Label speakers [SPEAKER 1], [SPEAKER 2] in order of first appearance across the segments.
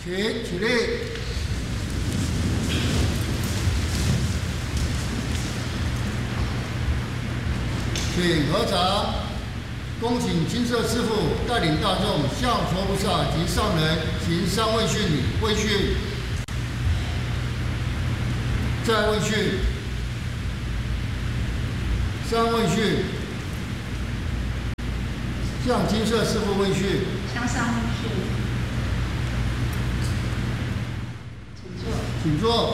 [SPEAKER 1] 起立。请合掌，恭请金色师父带领大众向佛菩萨及上人行三问讯礼。问讯，再问讯，三问讯，向金色师父问讯，
[SPEAKER 2] 向上问讯。请坐。
[SPEAKER 1] 请坐。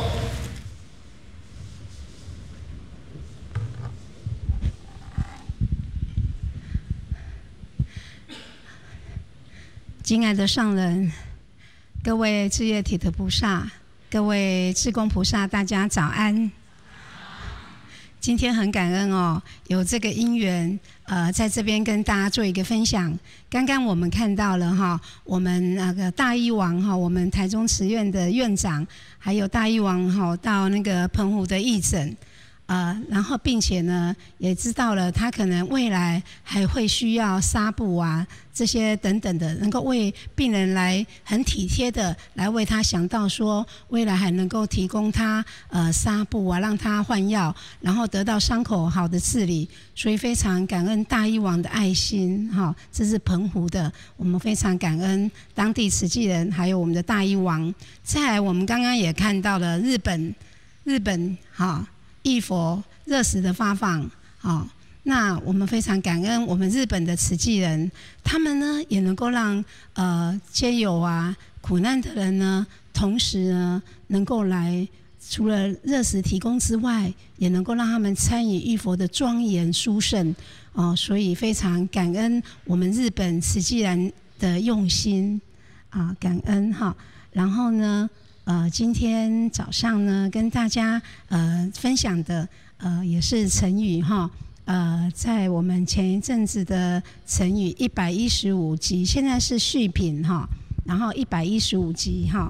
[SPEAKER 2] 敬爱的上人，各位智业体的菩萨，各位志公菩萨，大家早安。今天很感恩哦，有这个因缘，在这边跟大家做一个分享。刚刚我们看到了哈，我们那个大医王哈，我们台中慈院的院长，还有大医王哈，到那个澎湖的义诊。然后并且呢，也知道了他可能未来还会需要纱布啊这些等等的，能够为病人来很体贴的来为他想到说，未来还能够提供他纱布啊，让他换药，然后得到伤口好的治理，所以非常感恩大医王的爱心哈，这是澎湖的，我们非常感恩当地慈济人，还有我们的大医王。再来，我们刚刚也看到了日本哈。义佛热食的发放，那我们非常感恩我们日本的慈济人，他们呢也能够让皆有苦难的人呢，同时呢能够来，除了热食提供之外，也能够让他们参与义佛的庄严殊胜，所以非常感恩我们日本慈济人的用心感恩哈。然后呢，今天早上呢，跟大家分享的也是成语哈，在我们前一阵子的成语115集，现在是续品哈，然后115集哈，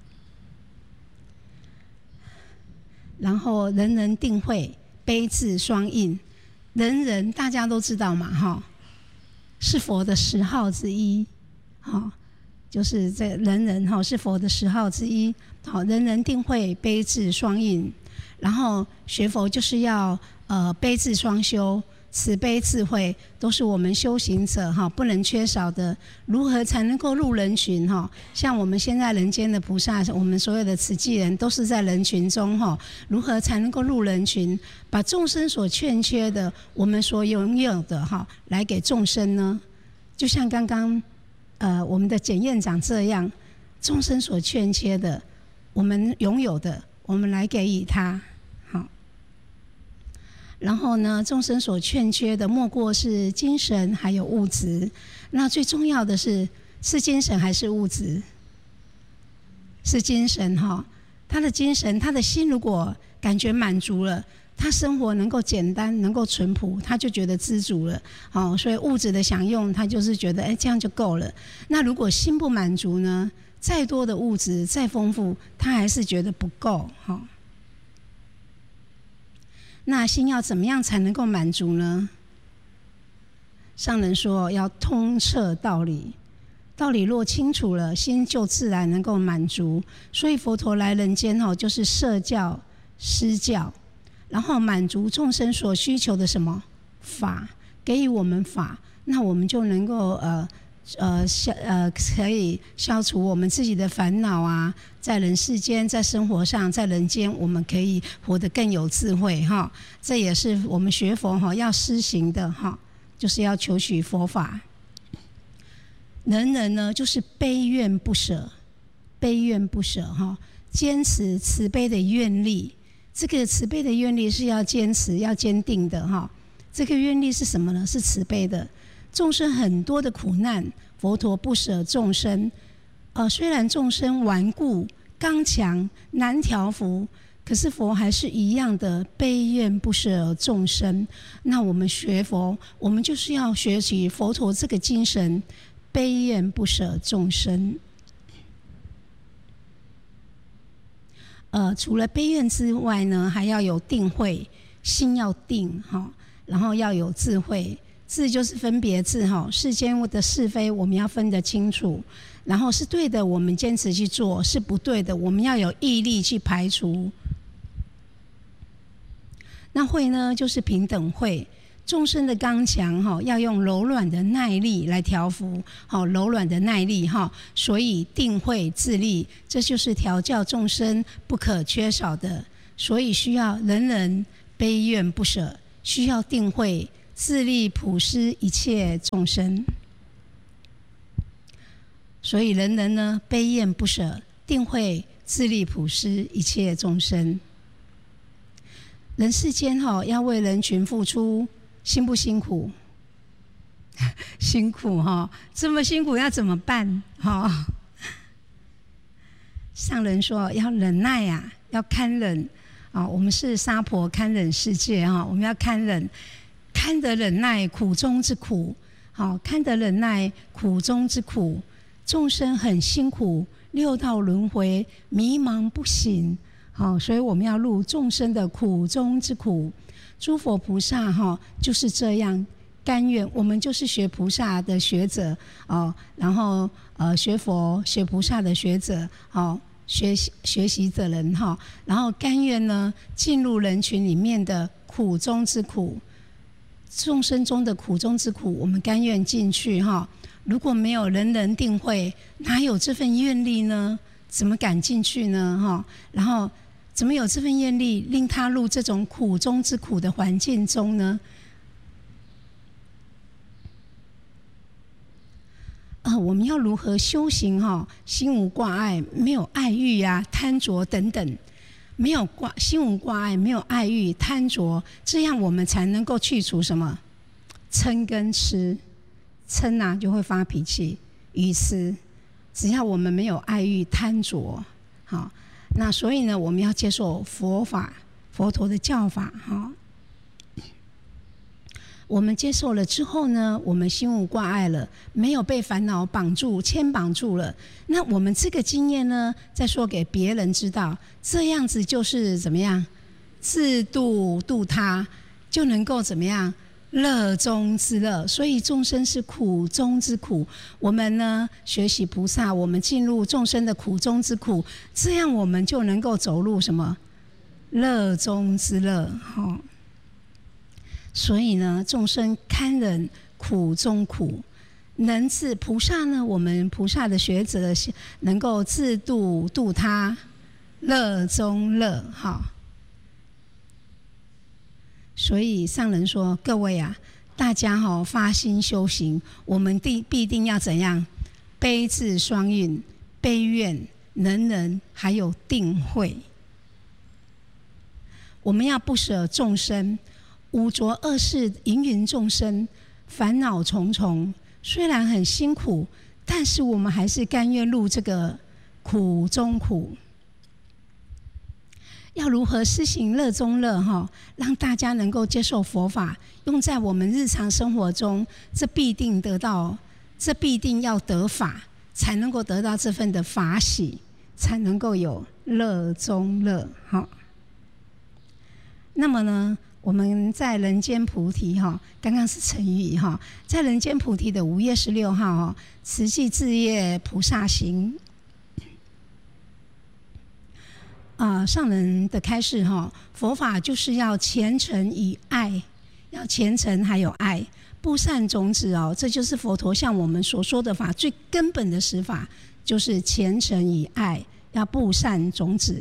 [SPEAKER 2] 然后人人定慧，悲智双印，人人大家都知道嘛哈，是佛的10号之一哈。就是这人人是佛的10号之一，人人定慧，悲智双印。然后学佛就是要悲智双修，慈悲智慧都是我们修行者不能缺少的。如何才能够入人群像我们现在人间的菩萨，我们所有的慈济人都是在人群中如何才能够入人群，把众生所欠缺的，我们所拥有的来给众生呢？就像刚刚我们的简院长这样，众生所欠缺的，我们拥有的，我们来给予他。好，然后呢，众生所欠缺的，莫过是精神还有物质。那最重要的是精神还是物质？是精神哈。他的精神，他的心如果感觉满足了，他生活能够简单，能够淳朴，他就觉得知足了。所以物质的享用，他就是觉得这样就够了。那如果心不满足呢？再多的物质，再丰富，他还是觉得不够。那心要怎么样才能够满足呢？上人说要通彻道理，道理若清楚了，心就自然能够满足。所以佛陀来人间就是摄教、施教。然后满足众生所需求的什么法，给予我们法，那我们就能够可以消除我们自己的烦恼在人世间，在生活上，在人间，我们可以活得更有智慧这也是我们学佛要施行的就是要求取佛法。人人呢，就是悲愿不舍，悲愿不舍坚持慈悲的愿力。这个慈悲的愿力是要坚持、要坚定的这个愿力是什么呢？是慈悲的。众生很多的苦难，佛陀不舍众生。虽然众生顽固、刚强、难调伏，可是佛还是一样的悲愿不舍众生。那我们学佛，我们就是要学习佛陀这个精神，悲愿不舍众生。除了悲愿之外呢，还要有定慧，心要定然后要有智慧。智就是分别智世间的是非我们要分得清楚。 然后是对的，我们坚持去做；是不对的，我们要有毅力去排除。那慧呢，就是平等慧。众生的刚强要用柔软的耐力来调伏，柔软的耐力所以定慧自立，这就是调教众生不可缺少的。所以需要人人悲愿不舍，需要定慧自立普施一切众生。所以人人呢悲愿不舍，定慧自立普施一切众生。人世间要为人群付出，辛不辛苦？辛苦这么辛苦要怎么办？上人说要忍耐啊，要堪忍我们是娑婆堪忍世界我们要堪忍，堪得忍耐苦中之苦，堪得忍耐苦中之苦。众生很辛苦，六道轮回迷茫不醒，所以我们要入众生的苦中之苦。诸佛菩萨就是这样甘愿，我们就是学菩萨的学者然后学佛学菩萨的学者学习的人然后甘愿呢进入人群里面的苦中之苦，众生中的苦中之苦，我们甘愿进去如果没有人人定慧，哪有这份愿力呢？怎么敢进去呢？然后怎么有这份愿力令他入这种苦中之苦的环境中呢？我们要如何修行心无挂碍，没有爱欲贪着等等，没有心无挂碍，没有爱欲贪着，这样我们才能够去除什么？嗔跟痴。嗔就会发脾气，愚痴。只要我们没有爱欲贪着那所以呢我们要接受佛法，佛陀的教法我们接受了之后呢，我们心无挂碍了，没有被烦恼绑住牵绑住了，那我们这个经验呢再说给别人知道，这样子就是怎么样自度他，就能够怎么样乐中之乐。所以众生是苦中之苦，我们呢学习菩萨，我们进入众生的苦中之苦，这样我们就能够走入什么乐中之乐所以呢众生堪忍苦中苦，能自菩萨呢，我们菩萨的学者能够自度他，乐中乐所以上人说，各位大家发心修行，我们必定要怎样？悲智双运，悲愿能忍，还有定慧。我们要不舍众生，五浊恶世芸芸众生，烦恼重重，虽然很辛苦，但是我们还是甘愿入这个苦中苦。要如何施行乐中乐让大家能够接受佛法，用在我们日常生活中，这必定要得法，才能够得到这份的法喜，才能够有乐中乐那么呢我们在人间菩提刚刚是成语在人间菩提的5月16号慈济志业菩萨行上人的开示佛法就是要虔诚与爱，要虔诚还有爱，布善种子这就是佛陀向我们所说的法最根本的实法，就是虔诚与爱，要布善种子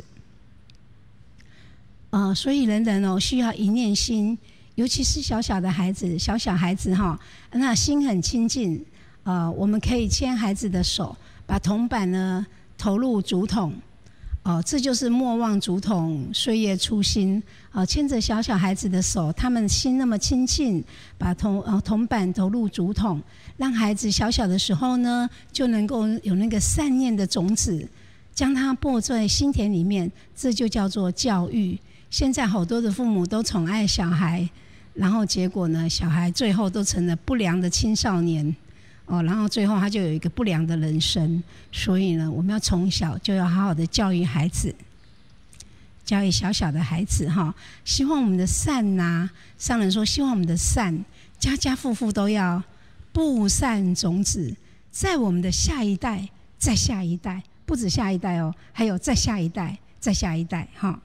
[SPEAKER 2] 所以人人需要一念心，尤其是小小孩子那心很亲近我们可以牵孩子的手，把铜板呢投入竹筒这就是莫忘竹筒岁月初心牵着小孩子的手，他们心那么亲近，把铜板投入竹筒，让孩子小的时候呢就能够有那个善念的种子，将它播在心田里面，这就叫做教育。现在好多的父母都宠爱小孩，然后结果呢小孩最后都成了不良的青少年然后最后他就有一个不良的人生。所以呢我们要从小就要好好的教育孩子，教育小的孩子希望我们的善上人说希望我们的善家家户户都要布善种子，在我们的下一代， 再下一代，不止下一代哦，还有再下一代，再下一代哈。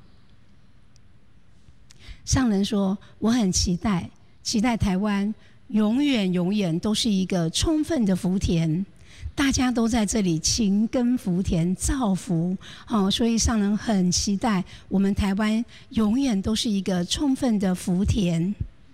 [SPEAKER 2] 上人说，我很期待台湾永远都是一个充分的福田，大家都在这里勤耕福田造福，所以上人很期待我们台湾永远都是一个充分的福田。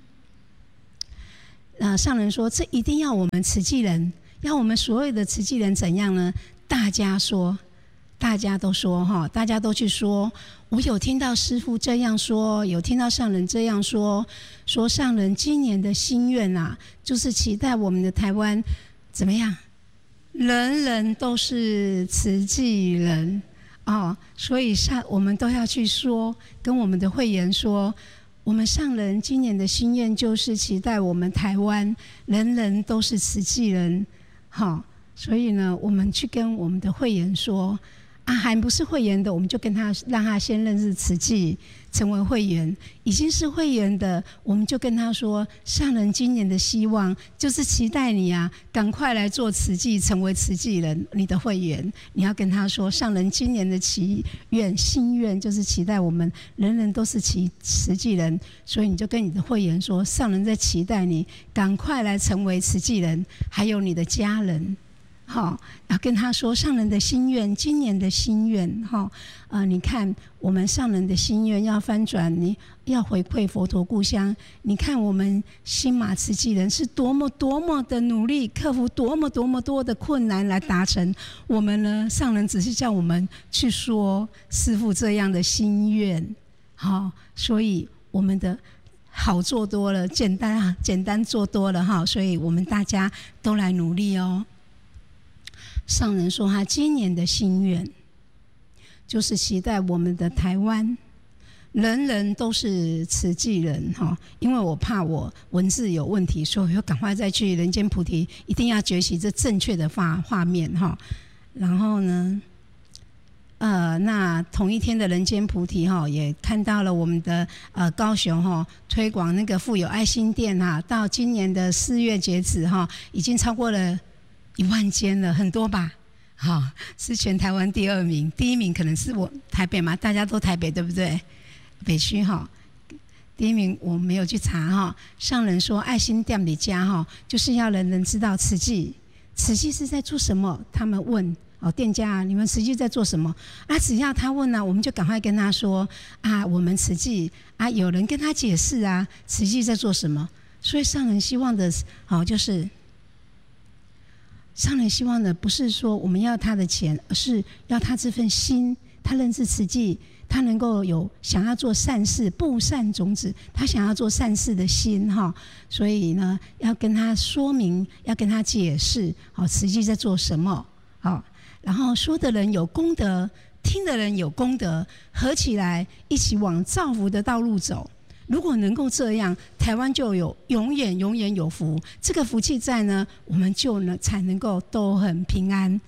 [SPEAKER 2] 上人说，这一定要我们慈济人，要我们所有的慈济人怎样呢？大家都说大家都去说，我有听到师父这样说，有听到上人这样说上人今年的心愿啊，就是期待我们的台湾怎么样，人人都是慈济人所以我们都要去说，跟我们的会员说，我们上人今年的心愿就是期待我们台湾人人都是慈济人所以呢，我们去跟我们的会员说还不是会员的，我们就让他先认识慈济，成为会员；已经是会员的，我们就跟他说，上人今年的希望就是期待你赶快来做慈济，成为慈济人，你的会员。你要跟他说，上人今年的心愿就是期待我们人人都是慈济人，所以你就跟你的会员说，上人在期待你赶快来成为慈济人，还有你的家人。要跟他说上人的心愿，今年的心愿你看我们上人的心愿要翻转，你要回馈佛陀故乡。你看我们新马慈济人是多么的努力，克服多么多的困难来达成。我们呢，上人只是叫我们去说师父这样的心愿所以我们的好做多了，简单做多了所以我们大家都来努力上人说，他今年的心愿就是期待我们的台湾人人都是慈济人因为我怕我文字有问题，所以我要赶快再去人间菩提，一定要学习这正确的画面然后呢那同一天的人间菩提也看到了我们的高雄推广那个富有爱心店到今年的4月截止已经超过了1万间了，很多吧是全台湾第2名，第1名可能是我台北嘛，大家都台北对不对？北区第1名我没有去查上人说爱心店里家就是要人人知道慈济是在做什么。他们问店家你们慈济在做什么只要他问我们就赶快跟他说我们慈济有人跟他解释慈济在做什么。所以上人希望的就是上人希望的不是说我们要他的钱，而是要他这份心，他认识慈济，他能够有想要做善事，布善种子，他想要做善事的心所以呢，要跟他说明，要跟他解释慈济在做什么然后说的人有功德，听的人有功德，合起来一起往造福的道路走。如果能够这样，台湾就有永远有福。这个福气在呢，我们就才能够都很平安。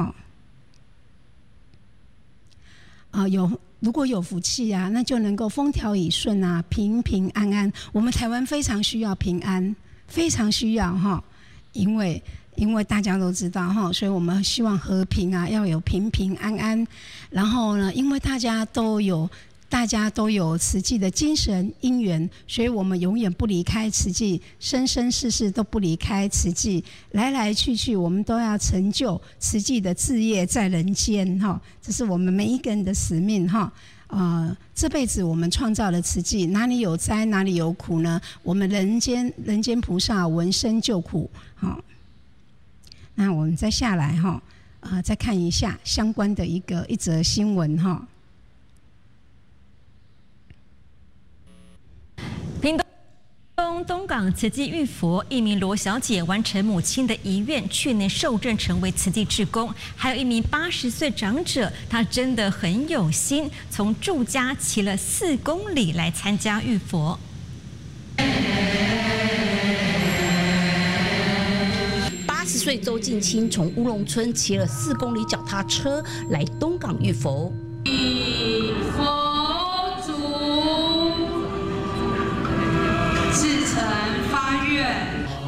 [SPEAKER 2] 如果有福气那就能够风调雨顺平平安安。我们台湾非常需要平安，非常需要因为大家都知道所以我们希望和平要有平平安安。然后呢，因为大家都有慈济的精神因缘，所以我们永远不离开慈济，生生世世都不离开慈济，来来去去我们都要成就慈济的志业在人间这是我们每一个人的使命这辈子我们创造了慈济，哪里有灾哪里有苦呢？我们人间菩萨闻声救苦那我们再下来再看一下相关的一则新闻
[SPEAKER 3] 屏东东港慈济浴佛一名罗小姐完成母亲的遗愿，去年受证成为慈济志工。还有一名80岁长者，他真的很有心，从住家骑了4公里来参加浴佛。
[SPEAKER 4] 80岁周进清从乌龙村骑了4公里脚踏车来东港浴佛。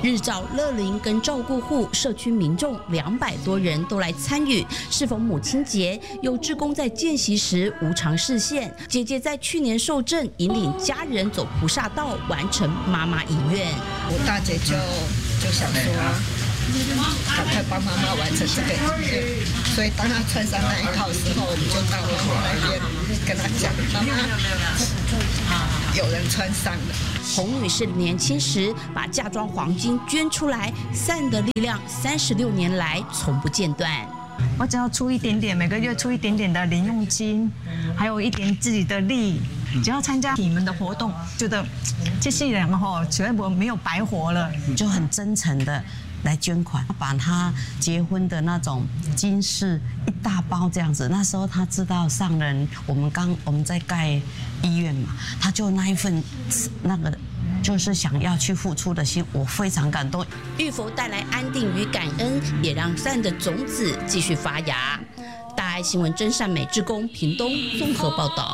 [SPEAKER 4] 日照、乐龄跟照顾户、社区民众200多人都来参与。适逢母亲节，有志工在见习时无偿示现。姐姐在去年受赠，引领家人走菩萨道，完成妈妈遗愿。
[SPEAKER 5] 我大姐就想说，赶快帮妈妈完成这个遗愿，所以当她穿上那一套的时候，我们就到妈妈那边跟她讲，妈妈有人穿上了。
[SPEAKER 4] 洪女士年轻时把嫁妆黄金捐出来，善的力量36年来从不间断。
[SPEAKER 6] 我只要出一点点，每个月出一点点的零用金，还有一点自己的力，只要参加你们的活动，觉得这些人全部没有白活了，
[SPEAKER 7] 就很真诚的来捐款，把他结婚的那种金饰一大包这样子。那时候他知道上人，我们在盖医院嘛，他就那一份那个就是想要去付出的心，我非常感动。
[SPEAKER 4] 玉佛带来安定与感恩，也让善的种子继续发芽。大爱新闻真善美志工屏东综合报道。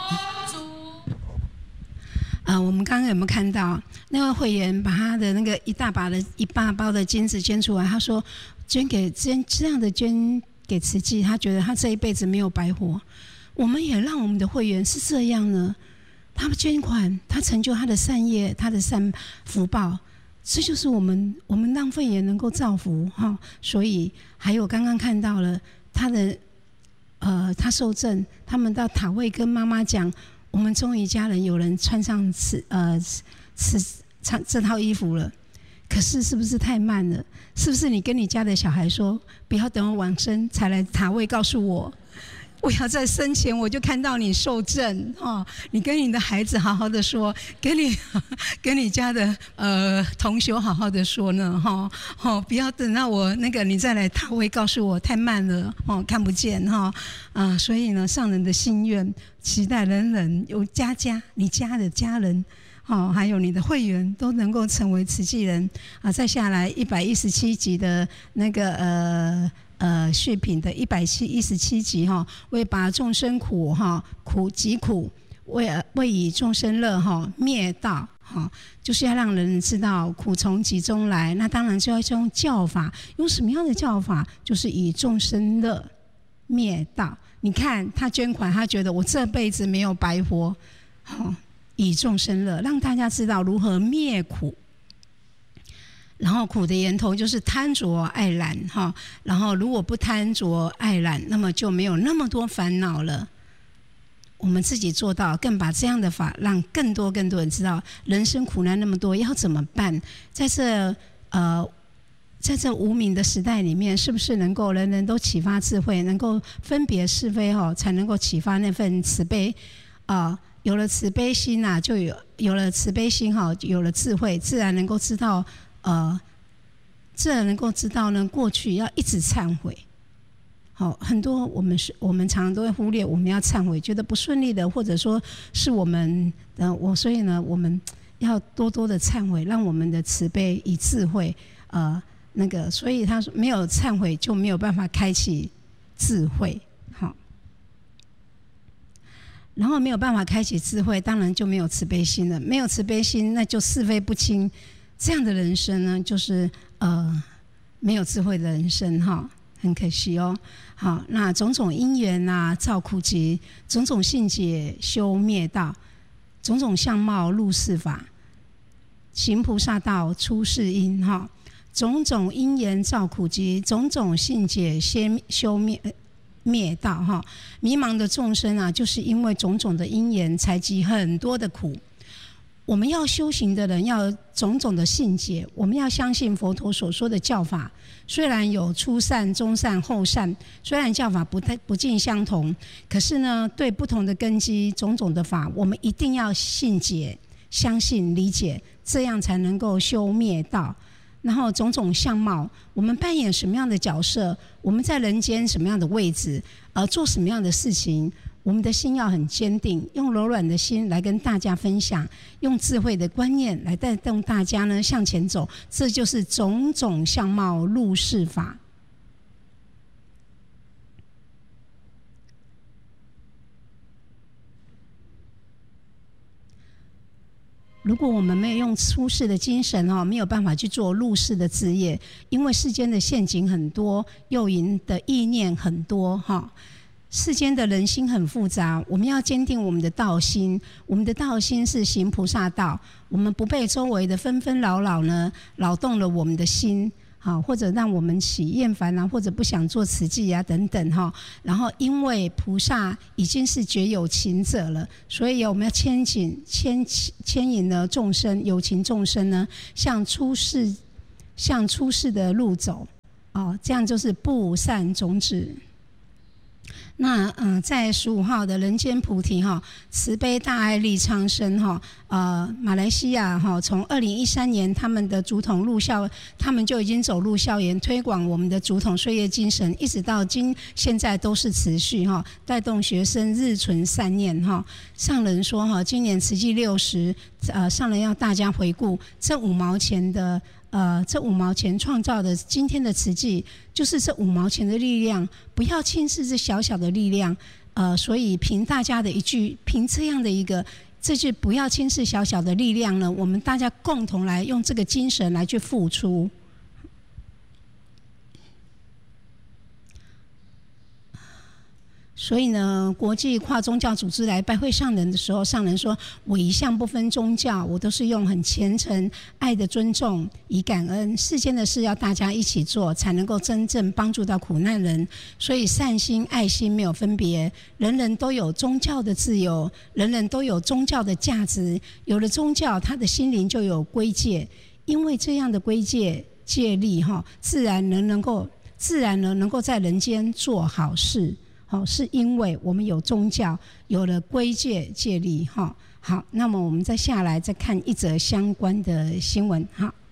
[SPEAKER 2] 我们刚刚有没有看到那位会员把他的那个一大包的金子捐出来？他说这样的捐给慈济，他觉得他这一辈子没有白活。我们也让我们的会员是这样呢，他们捐款，他成就他的善业，他的善福报，这就是我们浪费也能够造福哈。所以还有刚刚看到了他的他受赠，他们到塔位跟妈妈讲。我们终于家人有人穿上这套衣服了，可是是不是太慢了？是不是你跟你家的小孩说，不要等我往生才来塔位告诉我？我要在生前我就看到你受赠哦，你跟你的孩子好好的说，跟你家的同学好好的说呢不要等到我那个你再来塔位告诉我，太慢了看不见所以呢，上人的心愿，期待人人有你家的家人还有你的会员都能够成为慈济人再下来117集的那个续品的117集为拔众生苦苦疾苦，为以众生乐灭道就是要让人知道苦从集中来。那当然就要用教法，用什么样的教法？就是以众生乐灭道。你看他捐款，他觉得我这辈子没有白活以众生乐，让大家知道如何灭苦。然后苦的源头就是贪着爱染然后如果不贪着爱染，那么就没有那么多烦恼了。我们自己做到，更把这样的法让更多人知道，人生苦难那么多，要怎么办？在这无明的时代里面，是不是能够人人都启发智慧，能够分别是非才能够启发那份慈悲有了慈悲心就有了慈悲心有了智慧，自然能够知道呢，过去要一直忏悔。很多我们常常都会忽略，我们要忏悔，觉得不顺利的，或者说是我们所以呢，我们要多多的忏悔，让我们的慈悲以智慧所以他说没有忏悔就没有办法开启智慧然后没有办法开启智慧，当然就没有慈悲心了。没有慈悲心，那就是非不清。这样的人生呢，就是没有智慧的人生很可惜好，那种种因缘造苦集，种种性解修灭道，种种相貌入世法，行菩萨道出世因种种因缘造苦集，种种性解修灭道迷茫的众生就是因为种种的因缘才积很多的苦。我们要修行的人要种种的信解，我们要相信佛陀所说的教法，虽然有初善、中善、后善，虽然教法不尽相同，可是呢，对不同的根基种种的法，我们一定要信解、相信、理解，这样才能够修灭道。然后种种相貌，我们扮演什么样的角色，我们在人间什么样的位置，做什么样的事情，我们的心要很坚定，用柔软的心来跟大家分享，用智慧的观念来带动大家呢向前走，这就是种种相貌入世法。 如果我们没有用出世的精神没有办法去做入世的志业，因为世间的陷阱很多，诱引的意念很多世间的人心很复杂，我们要坚定我们的道心。我们的道心是行菩萨道，我们不被周围的纷纷扰扰呢扰动了我们的心，或者让我们起厌烦或者不想做慈济等等然后因为菩萨已经是觉有情者了，所以我们要牵引了众生，有情众生呢向出世的路走这样就是不善种子。那在15号的人间菩提慈悲大爱利苍生马来西亚从2013年他们的竹筒入校，他们就已经走入校园推广我们的竹筒岁月精神，一直到现在都是持续带动学生日存善念上人说今年慈济60，上人要大家回顾这5毛钱的这5毛钱创造的今天的慈济，就是这5毛钱的力量，不要轻视这小小的力量。所以凭大家的一句，凭这样的一个这句不要轻视小小的力量呢，我们大家共同来用这个精神来去付出。所以呢，国际跨宗教组织来拜会上人的时候，上人说我一向不分宗教，我都是用很虔诚爱的尊重以感恩，世间的事要大家一起做，才能够真正帮助到苦难人。所以善心爱心没有分别，人人都有宗教的自由，人人都有宗教的价值，有了宗教他的心灵就有归戒，因为这样的归戒戒力自然能够在人间做好事。是因为我们有宗教，有了归戒戒力好，那么我们再下来再看一则相关的新闻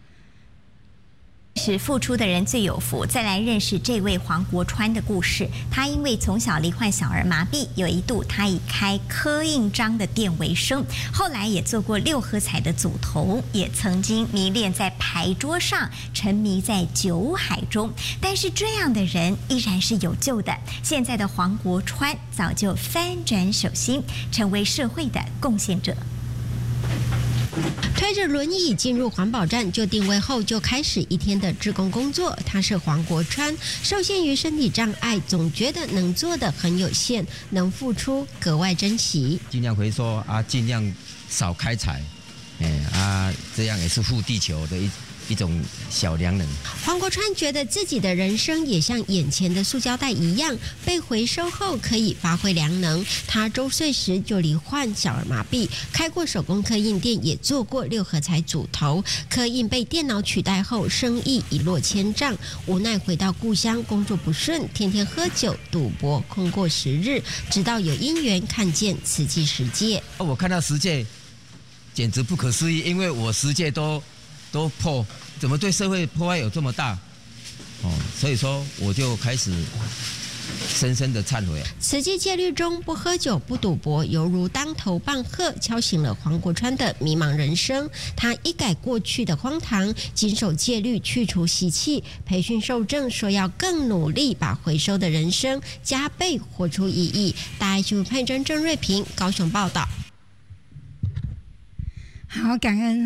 [SPEAKER 8] 是付出的人最有福。再来认识这位黄国川的故事。他因为从小罹患小儿麻痹，有一度他以开刻印章的店为生，后来也做过6合彩的组头，也曾经迷恋在牌桌上，沉迷在酒海中。但是这样的人依然是有救的。现在的黄国川早就翻转手心，成为社会的贡献者。
[SPEAKER 9] 推着轮椅进入环保站就定位后，就开始一天的志工工作。他是黄国川，受限于身体障碍，总觉得能做的很有限，能付出格外珍惜。
[SPEAKER 10] 尽量回收尽量少开采，这样也是护地球的一种小良人。
[SPEAKER 9] 黄国川觉得自己的人生也像眼前的塑胶袋一样，被回收后可以发挥良能。他周岁时就罹患小儿麻痹，开过手工刻印店，也做过6合彩组头。刻印被电脑取代后，生意一落千丈，无奈回到故乡，工作不顺，天天喝酒赌博，空过10日，直到有因缘看见慈济十戒。
[SPEAKER 10] 我看到十戒简直不可思议，因为我十戒都破，怎么对社会破坏有这么大？所以说我就开始深深的忏悔。
[SPEAKER 9] 慈济戒律中不喝酒、不赌博，犹如当头棒喝，敲醒了黄国川的迷茫人生。他一改过去的荒唐，谨守戒律，去除习气，培训受证，说要更努力，把回收的人生加倍活出意义。大爱新闻派郑瑞平高雄报道。
[SPEAKER 2] 好，感恩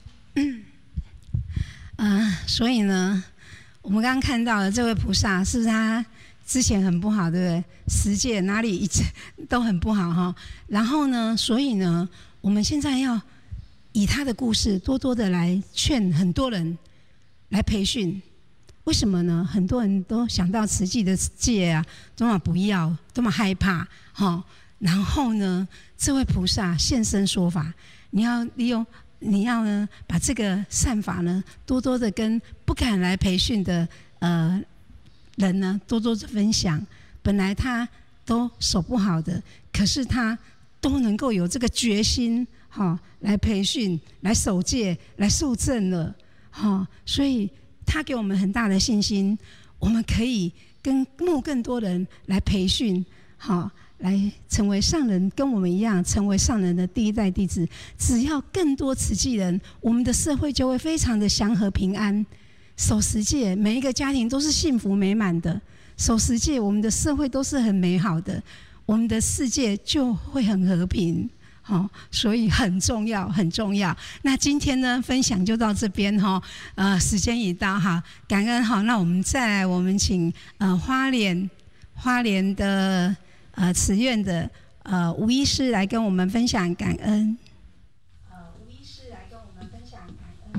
[SPEAKER 2] 所以呢，我们刚刚看到的这位菩萨，是不是他之前很不好，对不对？10戒哪里一直都很不好然后呢，所以呢，我们现在要以他的故事，多多的来劝很多人来培训。为什么呢？很多人都想到慈济的戒多么不要，多么害怕然后呢，这位菩萨现身说法，你要利用。你要呢，把这个善法呢，多多的跟不敢来培训的人呢，多多的分享。本来他都守不好的，可是他都能够有这个决心，来培训、来守戒、来受证了，所以他给我们很大的信心，我们可以跟更多人来培训，来成为上人，跟我们一样成为上人的第一代弟子。只要更多慈济人，我们的社会就会非常的祥和平安。守十戒，每一个家庭都是幸福美满的；守十戒，我们的社会都是很美好的，我们的世界就会很和平。 所以很重要，很重要。那今天呢，分享就到这边时间已到哈，感恩哈。那我们再来，我们请花莲的慈院的吴医师来跟我们分享感恩。吴医师来跟我们分享感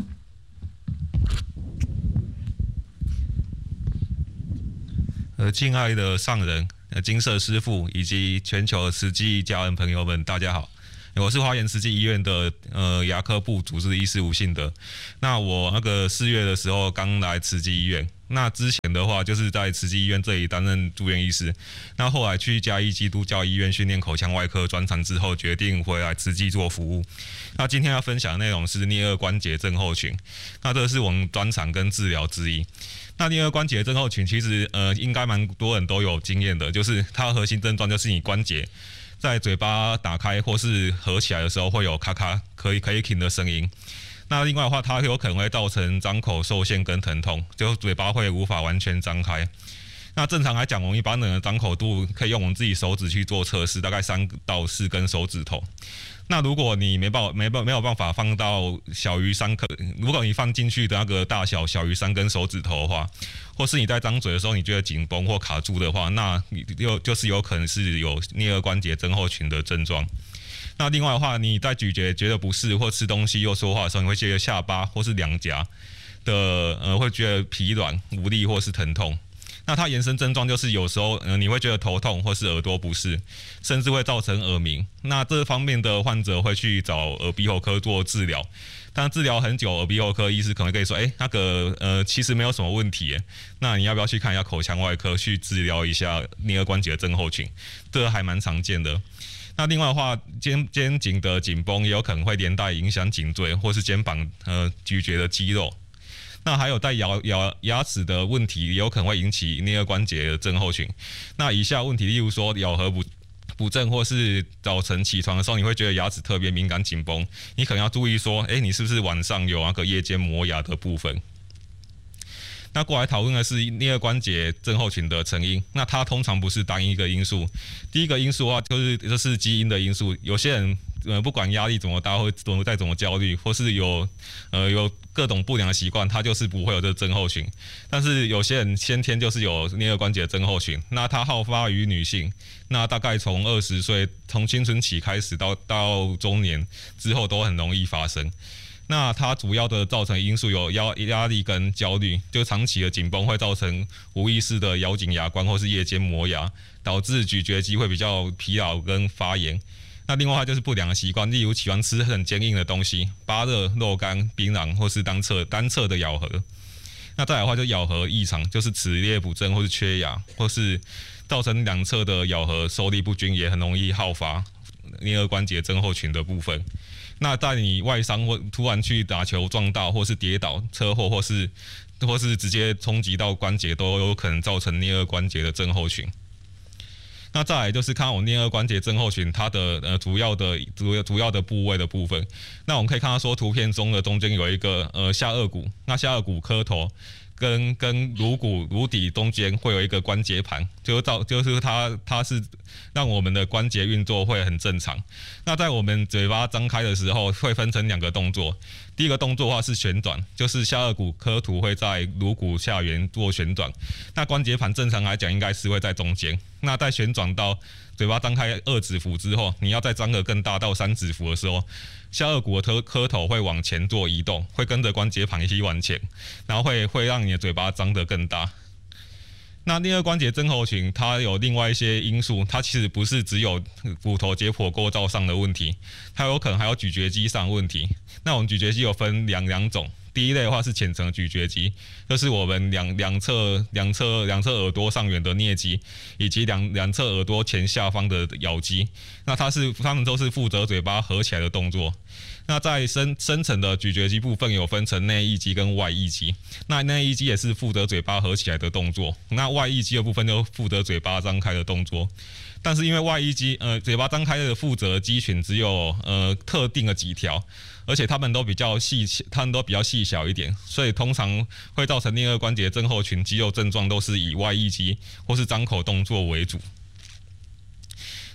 [SPEAKER 11] 恩。敬爱的上人、金色师父以及全球慈济家人朋友们，大家好。我是花莲慈济医院的牙科部主治医师吴信德。那我4月的时候刚来慈济医院，那之前的话就是在慈济医院这里担任住院医师。那后来去嘉义基督教医院训练口腔外科专长之后，决定回来慈济做服务。那今天要分享的内容是颞颌关节症候群，那这是我们专长跟治疗之一。那颞颌关节症候群其实应该蛮多人都有经验的，就是它的核心症状就是你关节在嘴巴打开或是合起来的时候会有咔咔可以停的声音。那另外的话，它有可能会造成张口受限跟疼痛，就嘴巴会无法完全张开。那正常来讲，我们一般人的张口度可以用我们自己手指去做测试，大概3到4根手指头。那如果你没有办法放到小于3颗，如果你放进去的那个大小小于3根手指头的话，或是你在张嘴的时候你觉得紧绷或卡住的话，那你就是有可能是有颞颌关节症候群的症状。那另外的话，你在咀嚼觉得不适或吃东西又说话的时候，你会觉得下巴或是两颊的会觉得疲软无力或是疼痛。那它延伸症状就是有时候你会觉得头痛或是耳朵不适，甚至会造成耳鸣。那这方面的患者会去找耳鼻喉科做治疗，但治疗很久，耳鼻喉科医师可能可以说，其实没有什么问题，那你要不要去看一下口腔外科去治疗一下颞颌关节症候群？这还蛮常见的。那另外的话，肩颈的紧绷也有可能会连带影响颈椎或是肩膀咀嚼的肌肉。那还有在牙齿的问题，也有可能会引起颞颌关节的症候群。那以下问题，例如说咬合不正，或是早晨起床的时候，你会觉得牙齿特别敏感紧绷，你可能要注意说，你是不是晚上有那个夜间磨牙的部分？那过来讨论的是颞颌关节症候群的成因，那它通常不是单一个因素。第一个因素的话，就是基因的因素。有些人不管压力怎么大，或再怎么焦虑，或是有各种不良的习惯，他就是不会有这个症候群。但是有些人先天就是有颞颌关节症候群，那它好发于女性，那大概从20岁，从青春期开始到中年之后都很容易发生。那它主要的造成因素有压力跟焦虑，就长期的紧绷会造成无意识的咬紧牙关或是夜间磨牙，导致咀嚼肌会比较疲劳跟发炎。那另外就是不良的习惯，例如喜欢吃很坚硬的东西，芭乐、肉干、槟榔或是单侧的咬合。那再来的话就咬合异常，就是齿列不正或是缺牙，或是造成两侧的咬合受力不均，也很容易好发颞颌关节症候群的部分。那在你外伤或突然去打球撞到，或是跌倒、车祸，或是直接冲击到关节，都有可能造成颞颌关节的症候群。那再来就是看我颞颌关节症候群它的主要的部位的部分。那我们可以看到说，图片中的中间有一个下颚骨，那下颚骨磕头跟颅底中间会有一个关节盘，就是它是让我们的关节运作会很正常。那在我们嘴巴张开的时候，会分成2个动作。第一个动作的话是旋转，就是下颚骨磕图会在颅骨下缘做旋转。那关节盘正常来讲应该是会在中间。那在旋转到嘴巴张开2指幅之后，你要再张得更大到3指幅的时候，下颚骨的磕头会往前做移动，会跟着关节盘一起往前，然后会让你的嘴巴张得更大。那颞颌关节症候群它有另外一些因素，它其实不是只有骨头解剖构造上的问题，它有可能还有咀嚼肌上的问题。那我们咀嚼肌有分两种，第一类的话是浅层咀嚼肌，就是我们两侧耳朵上缘的颞肌，以及两侧耳朵前下方的咬肌。那它们都是负责嘴巴合起来的动作。那在深层的咀嚼肌部分有分成内翳肌跟外翳肌，那内翳肌也是负责嘴巴合起来的动作，那外翳肌的部分就负责嘴巴张开的动作。但是因为外翳肌嘴巴张开的负责肌群只有特定的几条，而且它们都比较细小一点，所以通常会造成颞颌关节症候群肌肉症状都是以外翳肌或是张口动作为主。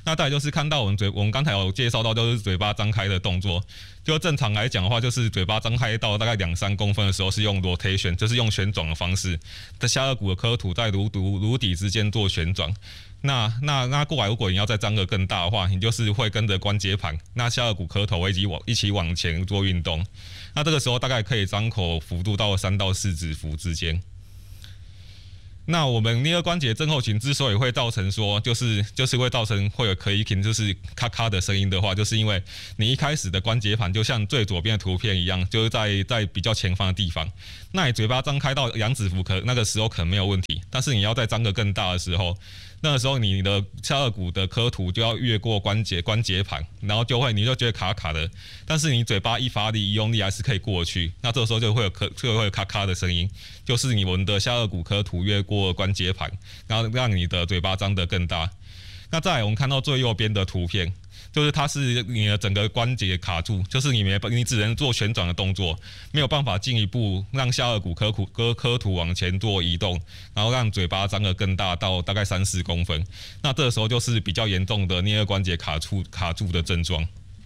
[SPEAKER 11] 那再来就是看到我们刚才有介绍到，就是嘴巴张开的动作。就正常来讲的话，就是嘴巴张开到大概2-3公分的时候，是用 rotation， 就是用旋转的方式，在下颚骨的刻土在颅底之间做旋转。那过来，如果你要再张得更大的话，你就是会跟着关节盘，那下颚骨壳头会一起往前做运动。那这个时候大概可以张口幅度到3到4指幅之间。那我们颞颌关节症候群之所以会造成说，就是会造成会有creaking，就是咔咔的声音的话，就是因为你一开始的关节盘就像最左边的图片一样，就是在比较前方的地方。那你嘴巴张开到2指幅那个时候可能没有问题，但是你要再张得更大的时候，那个时候你的下颚骨的刻土就要越过关节盘，然后你就觉得卡卡的，但是你嘴巴一发力一用力还是可以过去。那这个时候就会有咔咔的声音，就是我们的下颚骨刻土越过关节盘，然后让你的嘴巴张得更大。那再来我们看到最右边的图片，就是它是你的整个关节卡住，就是你只能做旋转的动作，没有办法进一步让下颚骨刻土往前做移动，然后让嘴巴张得更大到大概3-4公分。那这个时候就是比较严重的颞颌关节卡住的症状。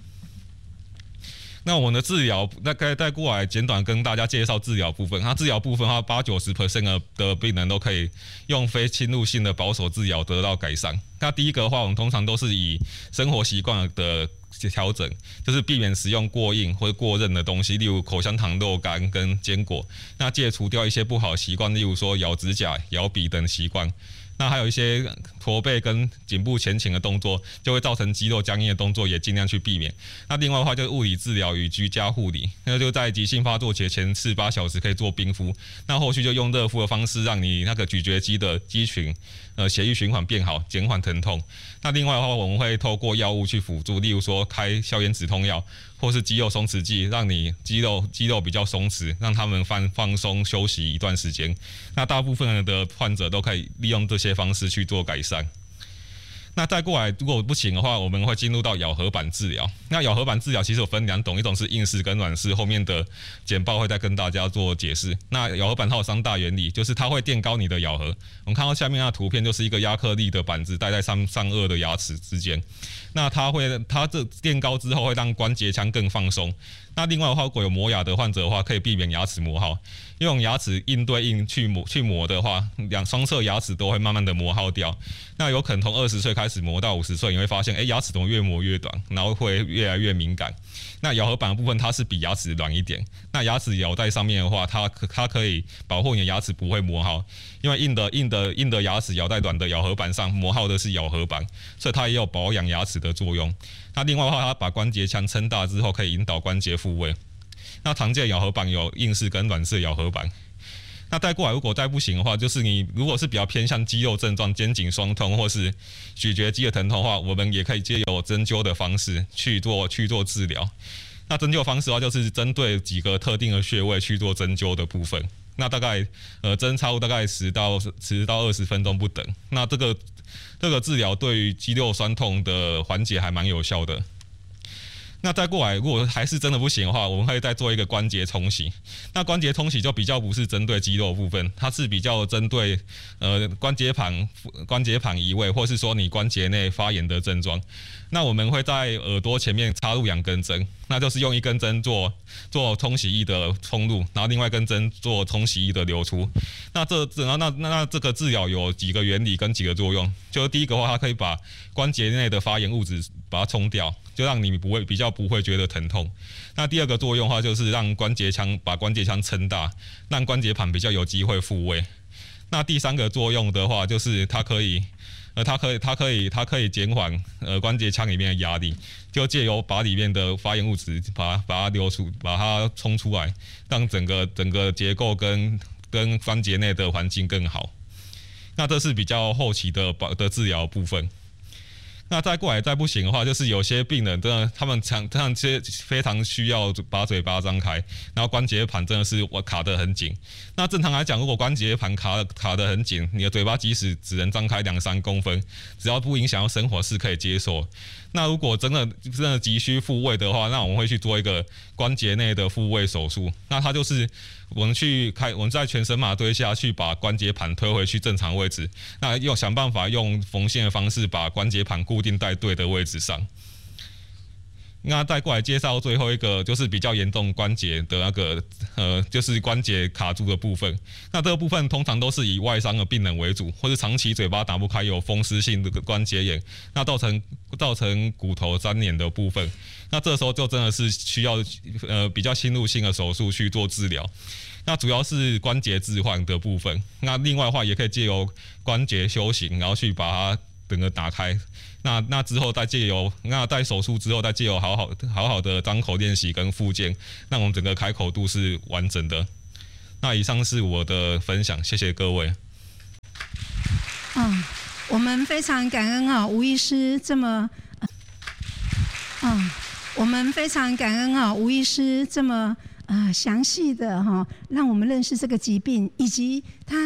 [SPEAKER 11] 那我们的治疗大概带过来简短跟大家介绍治疗部分。它治疗部分的话，80-90% 的病人都可以用非侵入性的保守治疗得到改善。那第一个的话，我们通常都是以生活习惯的调整，就是避免食用过硬或者过韧的东西，例如口香糖、肉干跟坚果。那戒除掉一些不好的习惯，例如说咬指甲、咬笔等习惯。那还有一些驼背跟颈部前倾的动作，就会造成肌肉僵硬的动作，也尽量去避免。那另外的话就是物理治疗与居家护理，那就在急性发作前48小时可以做冰敷，那后续就用热敷的方式，让你那个咀嚼肌的肌群血液循环变好，减缓疼痛。那另外的话，我们会透过药物去辅助，例如说开消炎止痛药，或是肌肉松弛剂，让你肌肉比较松弛，让他们放松休息一段时间。那大部分的患者都可以利用这些方式去做改善。那再过来，如果不行的话，我们会进入到咬合板治疗。那咬合板治疗其实有分2种，一种是硬式跟软式，后面的简报会再跟大家做解释。那咬合板它有3大原理，就是它会垫高你的咬合。我们看到下面那图片就是一个亚克力的板子戴在上颚的牙齿之间。那它这垫高之后会让关节腔更放松。那另外的话，如果有磨牙的患者的话，可以避免牙齿磨耗。用牙齿硬对硬去磨的话，双侧牙齿都会慢慢的磨耗掉。那有可能从20岁开始磨到50岁，你会发现，牙齿怎么越磨越短，然后会越来越敏感。那咬合板的部分，它是比牙齿软一点。那牙齿咬在上面的话，它可以保护你的牙齿不会磨耗，因为硬的牙齿咬在软的咬合板上，磨耗的是咬合板，所以它也有保养牙齿的作用。那另外的话，它把关节腔撑大之后，可以引导关节复位。那常见的咬合板有硬式跟软式咬合板。那带过来，如果再不行的话，就是你如果是比较偏向肌肉症状、肩颈酸痛或是咀嚼肌的疼痛的话，我们也可以借由针灸的方式去做治疗。那针灸方式的话，就是针对几个特定的穴位去做针灸的部分。那大概针差不多大概10到20分钟不等。那这个治疗对于肌肉酸痛的缓解还蛮有效的。那再过来，如果还是真的不行的话，我们会再做一个关节冲洗。那关节冲洗就比较不是针对肌肉部分，它是比较针对关节盘移位，或是说你关节内发炎的症状。那我们会在耳朵前面插入2根针，那就是用1根针做冲洗液的冲入，然后另外1根针做冲洗液的流出。那这个治疗有几个原理跟几个作用。就是第一个的话，它可以把关节内的发炎物质把它冲掉，就让你比较不会觉得疼痛。那第二个作用的话，就是让把关节腔撑大，让关节盘比较有机会复位。那第3个作用的话，就是它可以减缓关节腔里面的压力，就借由把里面的发炎物质把它流出，把它冲出来，让整个结构跟关节内的环境更好。那这是比较后期的治疗部分。那再过来再不行的话，就是有些病人真的他们非常需要把嘴巴张开，然后关节盘真的是卡得很紧。那正常来讲，如果关节盘卡得很紧，你的嘴巴即使只能张开2-3公分，只要不影响到生活是可以接受。那如果真的急需复位的话，那我们会去做一个关节内的复位手术。那它就是我们在全身麻醉下去把关节盘推回去正常位置，那想办法用缝线的方式把关节盘固固定在对的位置上。那再过来介绍最后一个，就是比较严重关节的那个就是关节卡住的部分。那这个部分通常都是以外伤的病人为主，或是长期嘴巴打不开有风湿性的关节炎，那造成骨头粘连的部分。那这时候就真的是需要比较侵入性的手术去做治疗。那主要是关节置换的部分。那另外的话，也可以借由关节修行，然后去把它整个打开。那之后再借由在手术之后再借由好好的张口练习跟复健，让我们整个开口度是完整的。那以上是我的分享，谢谢各位。
[SPEAKER 2] 我们非常感恩吴医师这么我们非常感恩吴医师这么详细的让我们认识这个疾病以及他